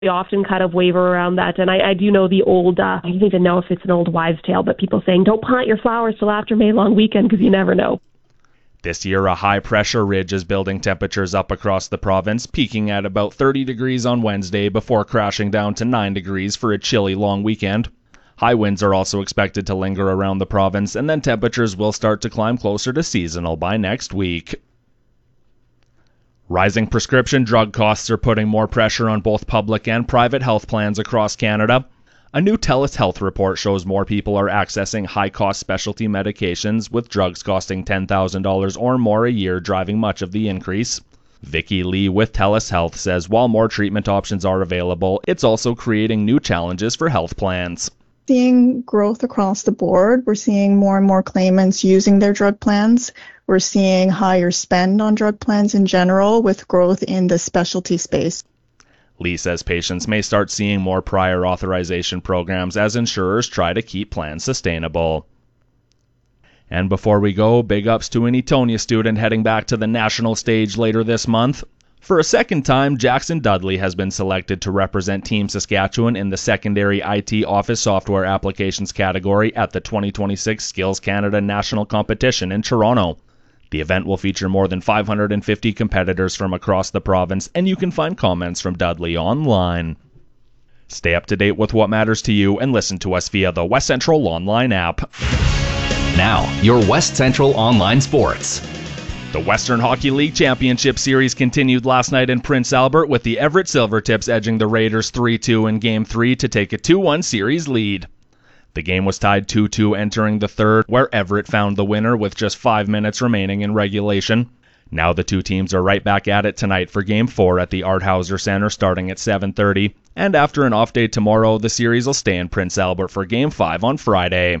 We often kind of waver around that. And I do know the old, I don't even know if it's an old wives' tale, but people saying, don't plant your flowers till after May long weekend because you never know. This year, a high-pressure ridge is building temperatures up across the province, peaking at about 30 degrees on Wednesday before crashing down to 9 degrees for a chilly long weekend. High winds are also expected to linger around the province, and then temperatures will start to climb closer to seasonal by next week. Rising prescription drug costs are putting more pressure on both public and private health plans across Canada. A new TELUS Health report shows more people are accessing high-cost specialty medications, with drugs costing $10,000 or more a year driving much of the increase. Vicky Lee with TELUS Health says while more treatment options are available, it's also creating new challenges for health plans. Seeing growth across the board. We're seeing more and more claimants using their drug plans. We're seeing higher spend on drug plans in general, with growth in the specialty space. Lee says patients may start seeing more prior authorization programs as insurers try to keep plans sustainable. And before we go, big ups to an Etonia student heading back to the national stage later this month. For a second time, Jackson Dudley has been selected to represent Team Saskatchewan in the secondary IT office software applications category at the 2026 Skills Canada National Competition in Toronto. The event will feature more than 550 competitors from across the province, and you can find comments from Dudley online. Stay up to date with what matters to you and listen to us via the West Central Online app. Now, your West Central Online Sports. The Western Hockey League Championship Series continued last night in Prince Albert, with the Everett Silvertips edging the Raiders 3-2 in Game 3 to take a 2-1 series lead. The game was tied 2-2 entering the third, where Everett found the winner with just 5 minutes remaining in regulation. Now the two teams are right back at it tonight for Game 4 at the Art Hauser Center starting at 7:30, and after an off day tomorrow, the series will stay in Prince Albert for Game 5 on Friday.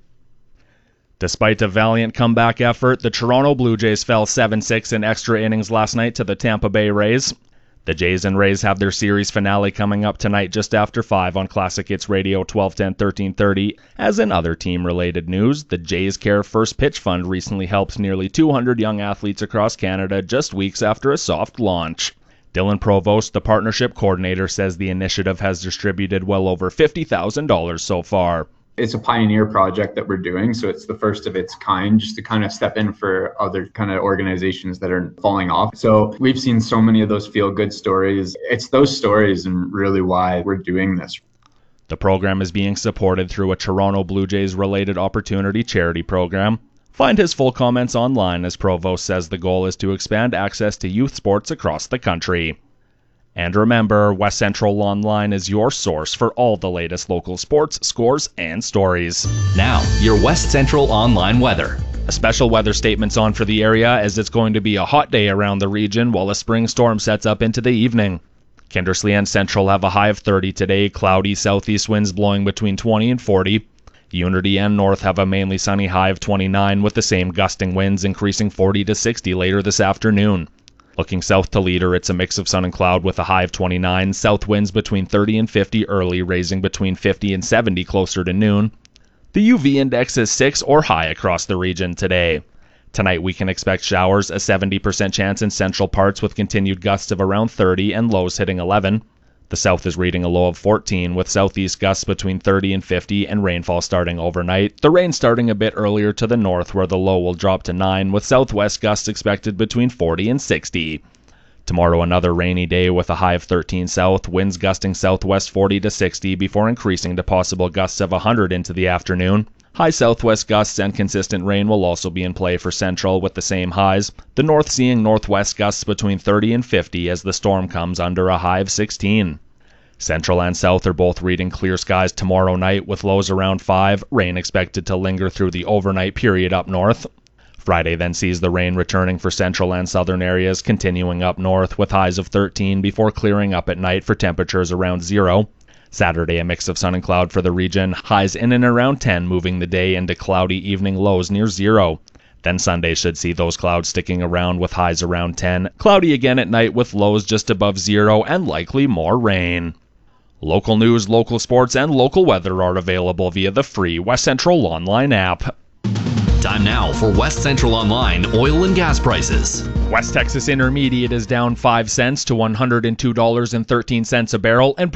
Despite a valiant comeback effort, the Toronto Blue Jays fell 7-6 in extra innings last night to the Tampa Bay Rays. The Jays and Rays have their series finale coming up tonight just after 5 on Classic Hits Radio 1210 1330. As in other team-related news, the Jays Care First Pitch Fund recently helped nearly 200 young athletes across Canada just weeks after a soft launch. Dylan Provost, the partnership coordinator, says the initiative has distributed well over $50,000 so far. It's a pioneer project that we're doing, so it's the first of its kind, just to kind of step in for other kind of organizations that are falling off. So we've seen so many of those feel-good stories. It's those stories and really why we're doing this. The program is being supported through a Toronto Blue Jays related opportunity charity program. Find his full comments online, as Provost says the goal is to expand access to youth sports across the country. And remember, West Central Online is your source for all the latest local sports, scores, and stories. Now, your West Central Online weather. A special weather statement's on for the area, as it's going to be a hot day around the region while a spring storm sets up into the evening. Kindersley and Central have a high of 30 today, cloudy southeast winds blowing between 20 and 40. Unity and North have a mainly sunny high of 29, with the same gusting winds increasing 40 to 60 later this afternoon. Looking south to Leader, it's a mix of sun and cloud with a high of 29, south winds between 30 and 50 early, raising between 50 and 70 closer to noon. The UV index is 6 or high across the region today. Tonight we can expect showers, a 70% chance in central parts with continued gusts of around 30 and lows hitting 11. The south is reading a low of 14 with southeast gusts between 30 and 50 and rainfall starting overnight. The rain starting a bit earlier to the north where the low will drop to 9 with southwest gusts expected between 40 and 60. Tomorrow another rainy day with a high of 13 south, winds gusting southwest 40 to 60 before increasing to possible gusts of 100 into the afternoon. High southwest gusts and consistent rain will also be in play for central with the same highs. The north seeing northwest gusts between 30 and 50 as the storm comes under a high of 16. Central and south are both reading clear skies tomorrow night with lows around 5, rain expected to linger through the overnight period up north. Friday then sees the rain returning for central and southern areas, continuing up north with highs of 13 before clearing up at night for temperatures around 0. Saturday, a mix of sun and cloud for the region, highs in and around 10, moving the day into cloudy evening lows near 0. Then Sunday should see those clouds sticking around with highs around 10, cloudy again at night with lows just above 0 and likely more rain. Local news, local sports, and local weather are available via the free West Central Online app. Time now for West Central Online oil and gas prices. West Texas Intermediate is down 5 cents to $102.13 a barrel, and